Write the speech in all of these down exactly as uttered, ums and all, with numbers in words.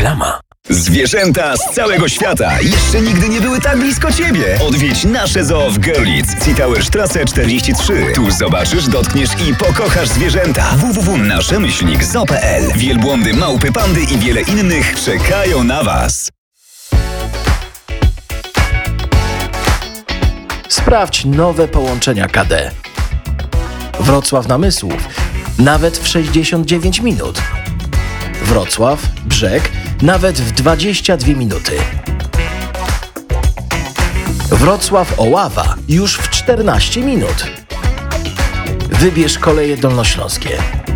Reklama. Zwierzęta z całego świata jeszcze nigdy nie były tak blisko Ciebie. Odwiedź nasze zoo w Görlitz, Citauerstrasse czterdzieści trzy. Tu zobaczysz, dotkniesz i pokochasz zwierzęta. w w w kropka nasze myślnik zoo kropka p l. Wielbłądy, małpy, pandy i wiele innych czekają na Was. Sprawdź nowe połączenia K D. Wrocław-Namysłów nawet w sześćdziesiąt dziewięć minut. Wrocław-Brzeg nawet w dwadzieścia dwie minuty. Wrocław-Oława już w czternaście minut. Wybierz Koleje Dolnośląskie.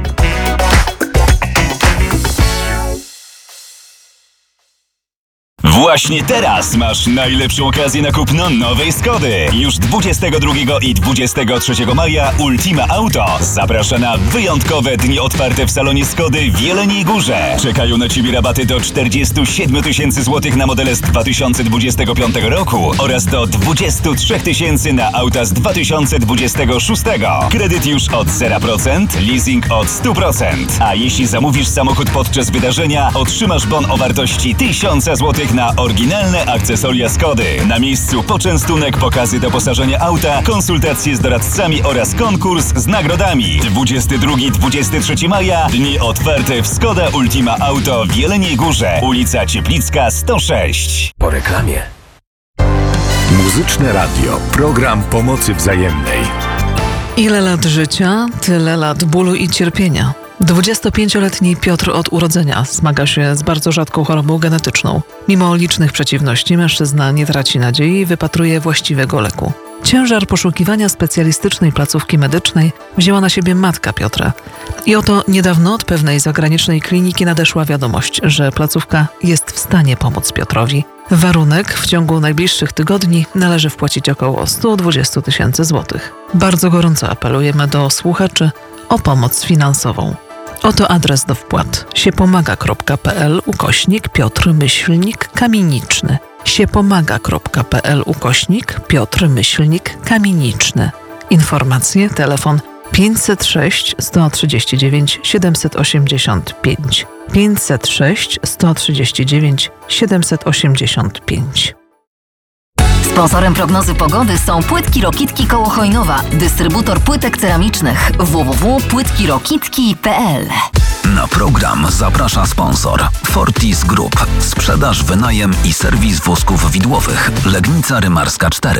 Właśnie teraz masz najlepszą okazję na kupno nowej Skody. Już dwudziestego drugiego i dwudziestego trzeciego maja Ultima Auto zaprasza na wyjątkowe dni otwarte w salonie Skody w Jeleniej Górze. Czekają na Ciebie rabaty do czterdzieści siedem tysięcy złotych na modele z dwa tysiące dwudziestego piątego roku oraz do dwadzieścia trzy tysięcy na auta z dwa tysiące dwudziestego szóstego. Kredyt już od zero procent, leasing od sto procent. A jeśli zamówisz samochód podczas wydarzenia, otrzymasz bon o wartości tysiąc złotych na oryginalne akcesoria Skody. Na miejscu poczęstunek, pokazy doposażenia auta, konsultacje z doradcami oraz konkurs z nagrodami. dwudziestego drugiego do dwudziestego trzeciego maja dni otwarte w Skoda Ultima Auto w Jeleniej Górze. Ulica Cieplicka sto sześć. Po reklamie. Muzyczne Radio. Program pomocy wzajemnej. Ile lat życia, tyle lat bólu i cierpienia. dwudziestopięcioletni Piotr od urodzenia zmaga się z bardzo rzadką chorobą genetyczną. Mimo licznych przeciwności mężczyzna nie traci nadziei i wypatruje właściwego leku. Ciężar poszukiwania specjalistycznej placówki medycznej wzięła na siebie matka Piotra. I oto niedawno od pewnej zagranicznej kliniki nadeszła wiadomość, że placówka jest w stanie pomóc Piotrowi. Warunek: w ciągu najbliższych tygodni należy wpłacić około sto dwadzieścia tysięcy złotych. Bardzo gorąco apelujemy do słuchaczy o pomoc finansową. Oto adres do wpłat: siepomaga.pl ukośnik Piotr myślnik kamieniczny. siepomaga.pl ukośnik Piotr myślnik kamieniczny. Informacje: telefon pięćset sześć sto trzydzieści dziewięć siedemset osiemdziesiąt pięć. pięćset sześć sto trzydzieści dziewięć siedemset osiemdziesiąt pięć. Sponsorem prognozy pogody są Płytki Rokitki koło Chojnowa, dystrybutor płytek ceramicznych. w w w kropka płytki rokitki kropka p l. Na program zaprasza sponsor Fortis Group. Sprzedaż, wynajem i serwis wózków widłowych. Legnica Rymarska cztery.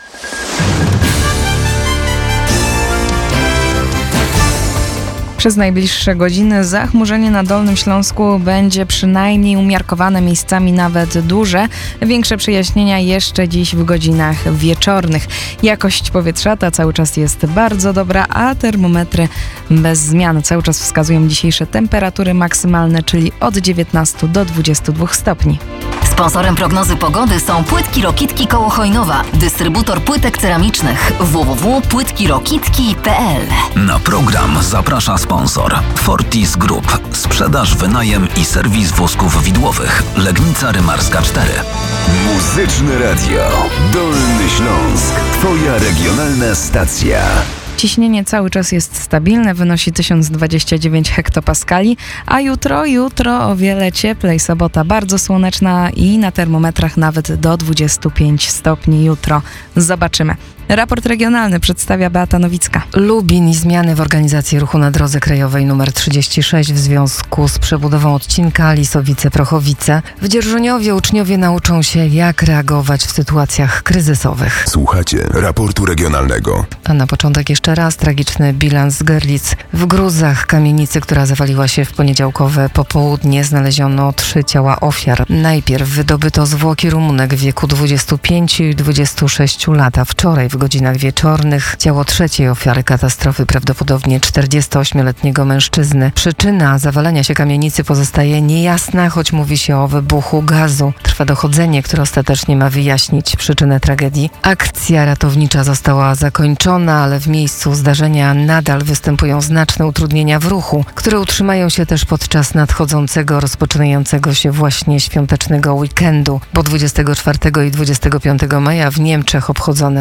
Przez najbliższe godziny zachmurzenie na Dolnym Śląsku będzie przynajmniej umiarkowane, miejscami nawet duże. Większe przejaśnienia jeszcze dziś w godzinach wieczornych. Jakość powietrza ta cały czas jest bardzo dobra, a termometry bez zmian. Cały czas wskazują dzisiejsze temperatury maksymalne, czyli od dziewiętnastu do dwudziestu dwóch stopni. Sponsorem prognozy pogody są Płytki Rokitki koło Chojnowa, dystrybutor płytek ceramicznych. w w w kropka płytki rokitki kropka p l. Na program zaprasza sponsor Fortis Group. Sprzedaż, wynajem i serwis wózków widłowych. Legnica Rymarska cztery. Muzyczne Radio. Dolny Śląsk. Twoja regionalna stacja. Ciśnienie cały czas jest stabilne, wynosi tysiąc dwadzieścia dziewięć hektopaskali, a jutro, jutro o wiele cieplej. Sobota bardzo słoneczna i na termometrach nawet do dwudziestu pięciu stopni jutro. Zobaczymy. Raport regionalny przedstawia Beata Nowicka. Lubin i zmiany w organizacji ruchu na drodze krajowej nr trzydzieści sześć w związku z przebudową odcinka Lisowice-Prochowice. W Dzierżoniowie uczniowie nauczą się, jak reagować w sytuacjach kryzysowych. Słuchacie raportu regionalnego. A na początek jeszcze raz tragiczny bilans z Görlitz. W gruzach kamienicy, która zawaliła się w poniedziałkowe popołudnie, znaleziono trzy ciała ofiar. Najpierw wydobyto zwłoki Rumunek w wieku dwudziestu pięciu i dwudziestu sześciu lat, a wczoraj w godzinach wieczornych ciało trzeciej ofiary katastrofy, prawdopodobnie czterdziestoośmioletniego mężczyzny. Przyczyna zawalenia się kamienicy pozostaje niejasna, choć mówi się o wybuchu gazu. Trwa dochodzenie, które ostatecznie ma wyjaśnić przyczynę tragedii. Akcja ratownicza została zakończona, ale w miejscu zdarzenia nadal występują znaczne utrudnienia w ruchu, które utrzymają się też podczas nadchodzącego, rozpoczynającego się właśnie świątecznego weekendu, bo dwudziestego czwartego i dwudziestego piątego maja w Niemczech obchodzone są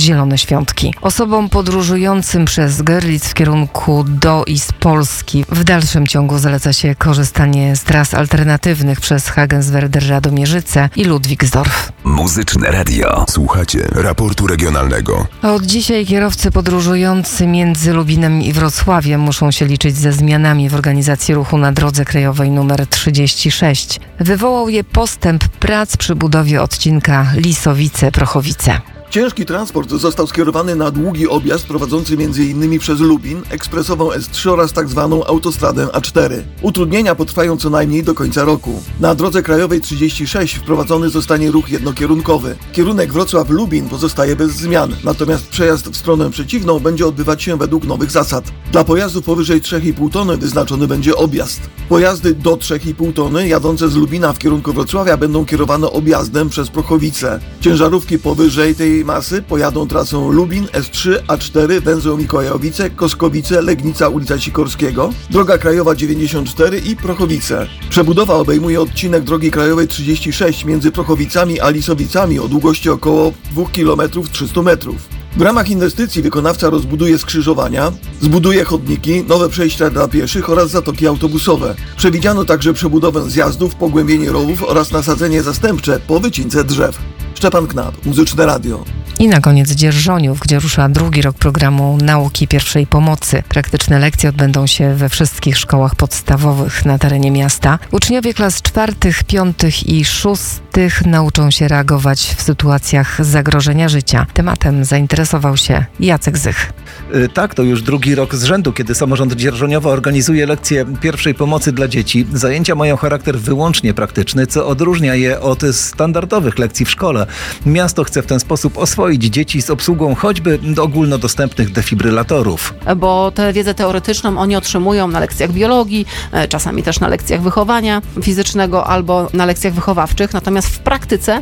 Zielone Świątki. Osobom podróżującym przez Görlitz w kierunku do i z Polski w dalszym ciągu zaleca się korzystanie z tras alternatywnych przez Hagenswerder, Radomierzyce i Ludwigsdorf. Muzyczne radio. Słuchacie raportu regionalnego. A od dzisiaj kierowcy podróżujący między Lubinem i Wrocławiem muszą się liczyć ze zmianami w organizacji ruchu na drodze krajowej nr trzydzieści sześć. Wywołał je postęp prac przy budowie odcinka Lisowice-Prochowice. Ciężki transport został skierowany na długi objazd prowadzący między innymi przez Lubin, ekspresową S trzy oraz tak zwaną autostradę A cztery. Utrudnienia potrwają co najmniej do końca roku. Na drodze krajowej trzydzieści sześć wprowadzony zostanie ruch jednokierunkowy. Kierunek Wrocław-Lubin pozostaje bez zmian, natomiast przejazd w stronę przeciwną będzie odbywać się według nowych zasad. Dla pojazdów powyżej trzy i pół tony wyznaczony będzie objazd. Pojazdy do trzy i pół tony jadące z Lubina w kierunku Wrocławia będą kierowane objazdem przez Prochowice. Ciężarówki powyżej tej masy pojadą trasą Lubin, S trzy, A cztery, węzeł Mikołajowice, Koskowice, Legnica, ulica Sikorskiego, droga krajowa dziewięćdziesiąt cztery i Prochowice. Przebudowa obejmuje odcinek drogi krajowej trzydzieści sześć między Prochowicami a Lisowicami o długości około dwa kilometry trzysta metrów. W ramach inwestycji wykonawca rozbuduje skrzyżowania, zbuduje chodniki, nowe przejścia dla pieszych oraz zatoki autobusowe. Przewidziano także przebudowę zjazdów, pogłębienie rowów oraz nasadzenie zastępcze po wycince drzew. Szczepan Knap, Muzyczne Radio. I na koniec Dzierżoniów, gdzie rusza drugi rok programu Nauki Pierwszej Pomocy. Praktyczne lekcje odbędą się we wszystkich szkołach podstawowych na terenie miasta. Uczniowie klas czwartych, piątych i szóstych nauczą się reagować w sytuacjach zagrożenia życia. Tematem zainteresował się Jacek Zych. Tak, to już drugi rok z rzędu, kiedy samorząd Dzierżoniowa organizuje lekcje pierwszej pomocy dla dzieci. Zajęcia mają charakter wyłącznie praktyczny, co odróżnia je od standardowych lekcji w szkole. Miasto chce w ten sposób oswoić dzieci z obsługą choćby ogólnodostępnych defibrylatorów. Bo tę wiedzę teoretyczną oni otrzymują na lekcjach biologii, czasami też na lekcjach wychowania fizycznego albo na lekcjach wychowawczych, natomiast w praktyce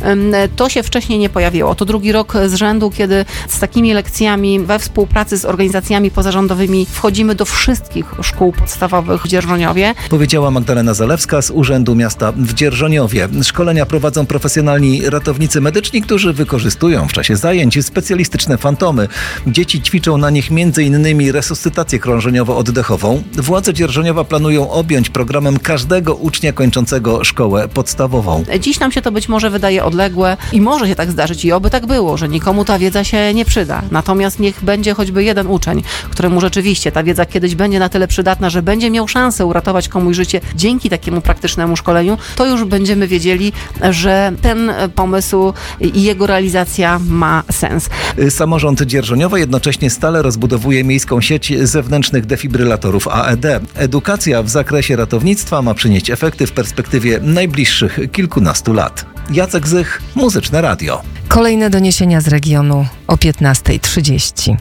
to się wcześniej nie pojawiło. To drugi rok z rzędu, kiedy z takimi lekcjami we współpracy z organizacjami pozarządowymi wchodzimy do wszystkich szkół podstawowych w Dzierżoniowie. Powiedziała Magdalena Zalewska z Urzędu Miasta w Dzierżoniowie. Szkolenia prowadzą profesjonalni ratownicy medyczni, którzy wykorzystują w czasie zajęć specjalistyczne fantomy. Dzieci ćwiczą na nich między innymi resuscytację krążeniowo-oddechową. Władze Dzierżoniowa planują objąć programem każdego ucznia kończącego szkołę podstawową. Dziś nam się to być może wydaje odległe i może się tak zdarzyć i oby tak było, że nikomu ta wiedza się nie przyda. Natomiast niech będzie choćby jeden uczeń, któremu rzeczywiście ta wiedza kiedyś będzie na tyle przydatna, że będzie miał szansę uratować komuś życie dzięki takiemu praktycznemu szkoleniu, to już będziemy wiedzieli, że ten pomysł i jego realizacja ma sens. Samorząd Dzierżoniowa jednocześnie stale rozbudowuje miejską sieć zewnętrznych defibrylatorów A E D. Edukacja w zakresie ratownictwa ma przynieść efekty w perspektywie najbliższych kilkunastu lat. Jacek Zych, Muzyczne Radio. Kolejne doniesienia z regionu o piętnasta trzydzieści.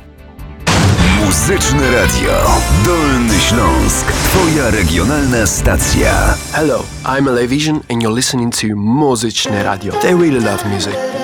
Muzyczne Radio. Dolny Śląsk. Twoja regionalna stacja. Hello, I'm Elevision and you're listening to Muzyczne Radio. They really love music.